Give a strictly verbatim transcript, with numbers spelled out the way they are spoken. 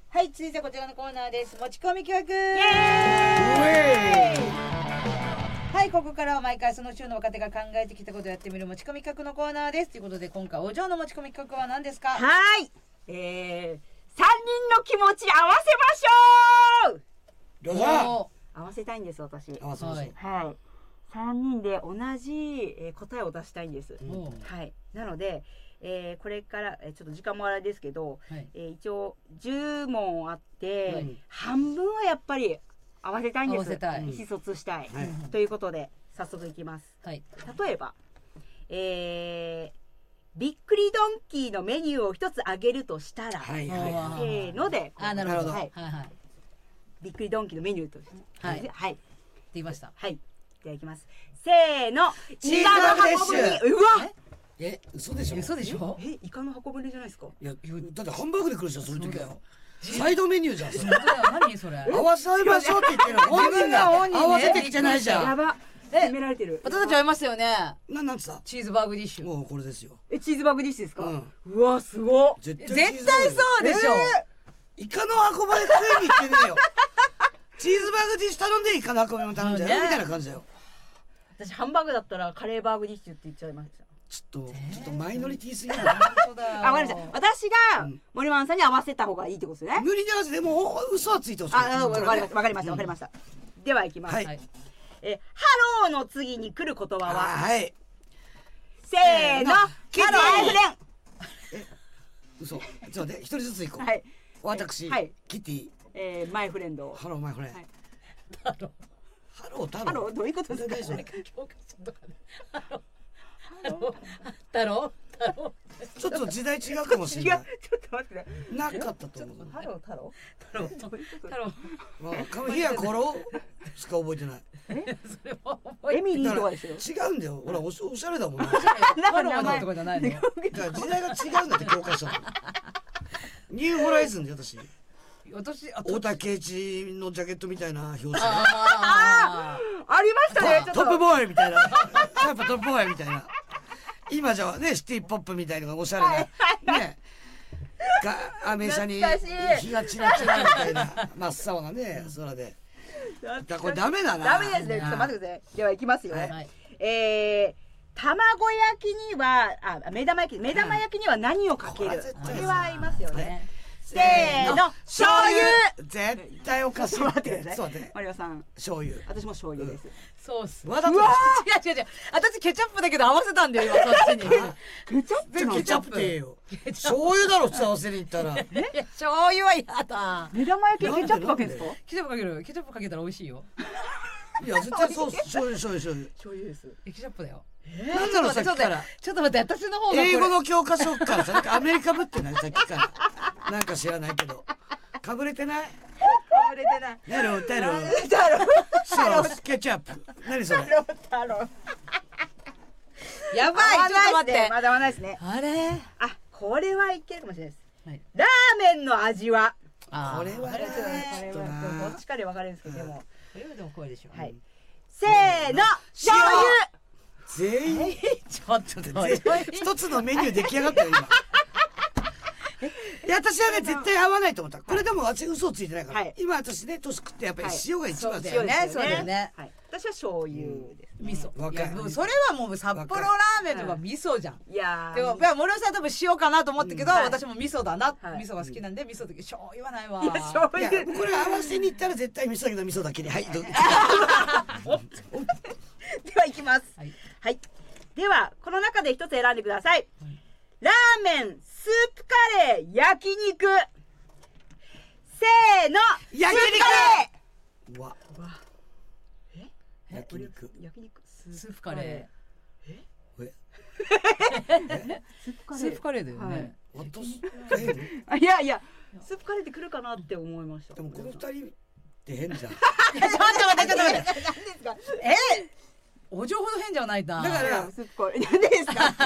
はい、続いてこちらのコーナーです。持ち込み企画。イエーイ。はい、ここからは毎回その週の若手が考えてきたことをやってみる持ち込み企画のコーナーです。ということで今回お嬢の持ち込み企画は何ですか？ はい、えー、さんにんの気持ち合わせましょう。 どうぞ。合わせたいんです私。 合わせましょう。 はい。さんにんで同じ、えー、答えを出したいんです。 うん、 はい。なので、えー、これから、えー、ちょっと時間もあれですけど、はい、えー、一応じゅうもんあって、はい、半分はやっぱり合わせたいんです。 合わせたい。 意思疎通したい、 はい、 ということで早速いきます。はい、例えば、えー、びっくりドンキーのメニューを一つあげるとしたら、はいはい、せーので、 あ、なるほど。 はいはいはい。びっくりドンキーのメニューとして、 はいはい。って言いました。 はい。ではいきます。せーの。 チーズバーグデッシュ。 うわ。 え、嘘でしょ。 嘘でしょ。 え、イカの箱舟じゃないですか。 いや、だってハンバーグで来るでしょ、その時は。サイドメニューじゃん。 何それ。 合わせましょうって言ってる。本人が合わせてきてないじゃん。 やば。決められてる。 私たち会いましたよね。 な、なんつった。 チーズバーグディッシュ。 もうこれですよ。 え、チーズバーグディッシュですか。うわ、すご。 絶対そうでしょ。 イカの箱まで食いに行ってねえよ。チーズバーグディッシュ頼んでイカの箱も頼んじゃうみたいな感じだよ。 私ハンバーグだったらカレーバーグディッシュって言っちゃいました。 ちょっとちょっとマイノリティすぎる。 あ、わかりました。私が森マンさんに合わせた方がいいってことですね。 無理に合わせても嘘はついてほしい。 あ、わかりましたわかりましたわかりました。ではいきます。え、ハローの次に来る言葉は。 はい。 せーの。ハローフレン。 え、嘘。ちょっと待って、一人ずつ行こう。 はい。 私、キティ。 えー、マイフレンド。 ハローマイフレンド。 ハロー。 ハロー太郎。 ハローどういうことですか。 教科書とかで。ハロー。太郎。太郎。 ちょっと時代違うかもしれない。 ちょっと待って。 なかったと思う。 ハロー太郎。 太郎。太郎。 まあ、カムヒアコロしか覚えてない。 エミリーとかですよ。 違うんだよ。ほら、おしゃれだもんね。 ハローとかじゃないの。 時代が違うんだって教科書。ニューホライズンで私。 私、 大田圭一のジャケットみたいな表紙。 ありましたね。 トップボーイみたいな。やっぱトップボーイみたいな。今じゃね、シティポップみたいなのがおしゃれな。ね。が、アメ車に日がチラチラみたいな。真っ青なね、空で。だ、これダメだな。 ダメですね。ちょっと待ってください。では行きますよ。えー、卵焼きには、あ、目玉焼き、目玉焼きには何をかける。これは合いますよね。せーの、醤油。 絶対おかしい。 待ってください。 そうね。 マリオさん。 醤油。 私も醤油です。 そうっす。 わざと。 違う違う違う。私ケチャップだけど合わせたんだよ、今そっちに。 ケチャップケチャップってよ。醤油だろ、普通合わせに行ったら。 いや、醤油は嫌だ。 目玉焼きケチャップかけるんですか。 ケチャップかける。ケチャップかけたら美味しいよ。 いや、絶対そう、醤油、醤油、醤油。 醤油です。 ケチャップだよ。 なんだろう、さっきから。 ちょっと待って、私の方が。 英語の教科書からさ、なんかアメリカぶってない、さっきから。なんか知らないけど。かぶれてない。かぶれてない。 タロー、タロー。 タロー。 ソース、ケチャップ。何それ。 タロー、タロー。 やばい、ちょっと待って。 まだまだですね。 あれ。 あ、これはいけるかもしれないです。ラーメンの味は。 これは。 どっちかで分かれるんですけど、でも。 これはでもこれでしょ。 はい。せーの、醤油。 全員ちょっと待って。 一つのメニュー出来上がったよ、今。いや、私はね、絶対合わないと思った。これでも私嘘ついてないから。今私ね、年食ってやっぱり塩が一番だよね。そうだよね。 私は醤油です。 味噌。 わかる。 それはもう札幌ラーメンとか味噌じゃん。 いやでも、森尾さん多分塩かなと思ったけど、私も味噌だな。味噌が好きなんで味噌だけ醤油はないわ。 醤油。 これ合わせに行ったら絶対味噌だけど味噌だけに。はい。では行きます。はい。では、この中で一つ選んでください。ラーメン、スープカレー、焼肉。せーの、 焼肉。うわ。 え？ 焼肉。 焼肉。 スープカレー。え？ スープカレーだよね。 いやいや、スープカレーって来るかなって思いました。 でもこの二人って変じゃん。 ちょっと待って、ちょっと待って。え？お情ほど変じゃないな。 だからスープカレーなんでですか。